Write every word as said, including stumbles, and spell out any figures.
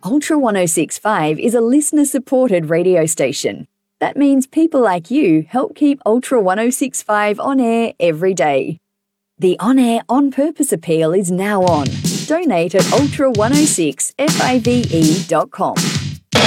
Ultra one oh six point five is a listener-supported radio station. That means people like you help keep Ultra one oh six point five on air every day. The on-air on-purpose appeal is now on. Donate at ultra one oh six five e dot com.